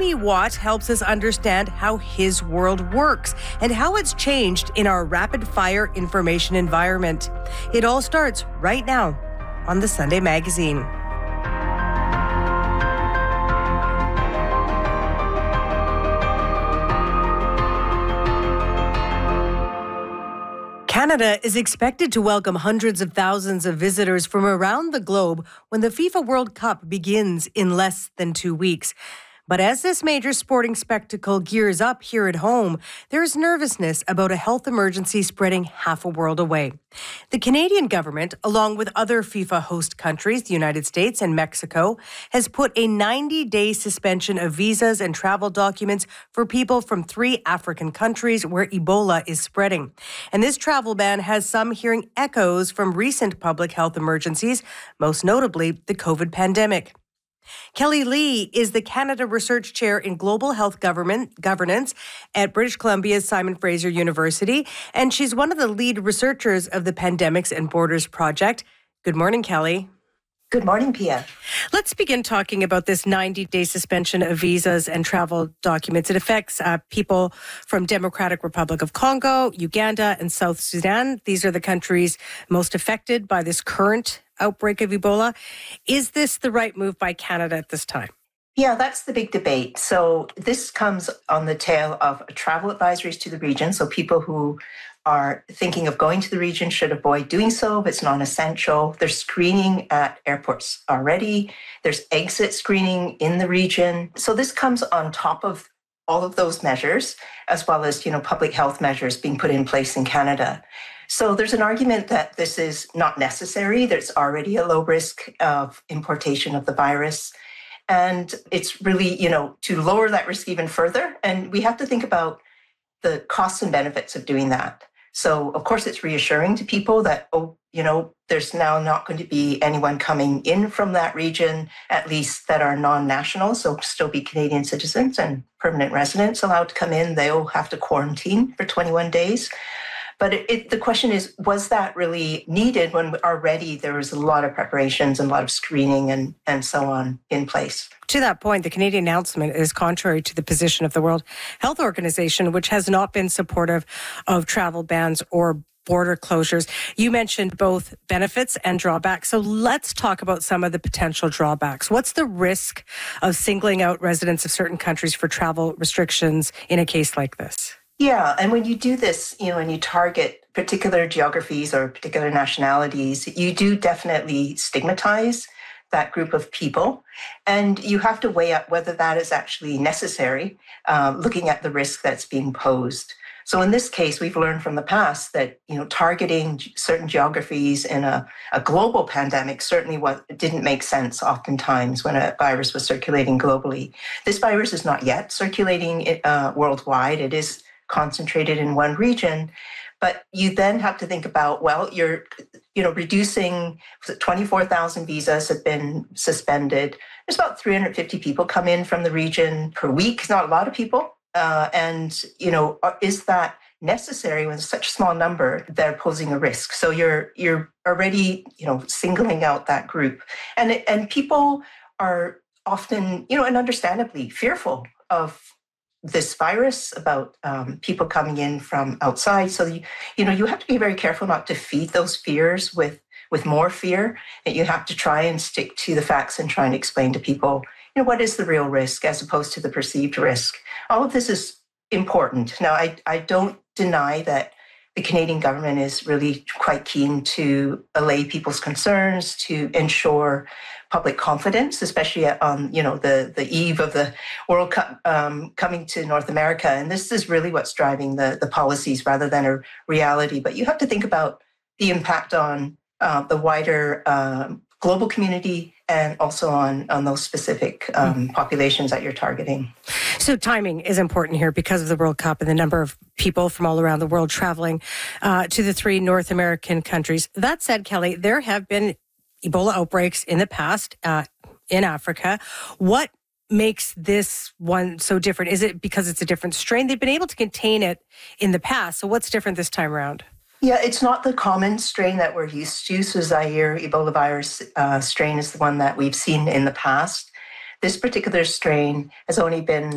Kenny Watt helps us understand how his world works and how it's changed in our rapid-fire information environment. It all starts right now on the Sunday Magazine. Canada is expected to welcome hundreds of thousands of visitors from around the globe when the FIFA World Cup begins in less than 2 weeks. But as this major sporting spectacle gears up here at home, there is nervousness about a health emergency spreading half a world away. The Canadian government, along with other FIFA host countries, the United States and Mexico, has put a 90-day suspension of visas and travel documents for people from 3 African countries where Ebola is spreading. And this travel ban has some hearing echoes from recent public health emergencies, most notably the COVID pandemic. Kelly Lee is the Canada Research Chair in Global Health Governance at British Columbia's Simon Fraser University, and she's one of the lead researchers of the Pandemics and Borders Project. Good morning, Kelly. Good morning, Pia. Let's begin talking about this 90-day suspension of visas and travel documents. It affects people from Democratic Republic of Congo, Uganda, and South Sudan. These are the countries most affected by this current outbreak of Ebola. Is this the right move by Canada at this time? Yeah, that's the big debate. So this comes on the tail of travel advisories to the region. So people who are thinking of going to the region should avoid doing so if it's non-essential. There's screening at airports already. There's exit screening in the region. So this comes on top of all of those measures, as well as, public health measures being put in place in Canada. So there's an argument that this is not necessary. There's already a low risk of importation of the virus. And it's really, to lower that risk even further. And we have to think about the costs and benefits of doing that. So, of course, it's reassuring to people that, there's now not going to be anyone coming in from that region, at least that are non-national, so still be Canadian citizens and permanent residents allowed to come in. They'll have to quarantine for 21 days. But the question is, was that really needed when already there was a lot of preparations and a lot of screening and so on in place? To that point, the Canadian announcement is contrary to the position of the World Health Organization, which has not been supportive of travel bans or border closures. You mentioned both benefits and drawbacks. So let's talk about some of the potential drawbacks. What's the risk of singling out residents of certain countries for travel restrictions in a case like this? Yeah, and when you do this, when you target particular geographies or particular nationalities, you do definitely stigmatize that group of people. And you have to weigh up whether that is actually necessary, looking at the risk that's being posed. So in this case, we've learned from the past that, targeting certain geographies in a global pandemic certainly didn't make sense oftentimes when a virus was circulating globally. This virus is not yet circulating worldwide. It is concentrated in one region, but you then have to think about, you're, reducing 24,000 visas have been suspended. There's about 350 people come in from the region per week. It's not a lot of people. Is that necessary when such a small number, they're posing a risk? So you're already, singling out that group. And people are often, and understandably fearful of this virus, about people coming in from outside. So, you have to be very careful not to feed those fears with more fear. That you have to try and stick to the facts and try and explain to people, what is the real risk as opposed to the perceived risk. All of this is important. Now, I don't deny that the Canadian government is really quite keen to allay people's concerns, to ensure public confidence, especially on the eve of the World Cup coming to North America. And this is really what's driving the policies rather than a reality. But you have to think about the impact on the wider global community and also on those specific populations that you're targeting. So timing is important here because of the World Cup and the number of people from all around the world traveling to the 3 North American countries. That said, Kelly, there have been Ebola outbreaks in the past in Africa. What makes this one so different? Is it because it's a different strain? They've been able to contain it in the past. So what's different this time around? Yeah, it's not the common strain that we're used to. So Zaire Ebola virus strain is the one that we've seen in the past. This particular strain has only been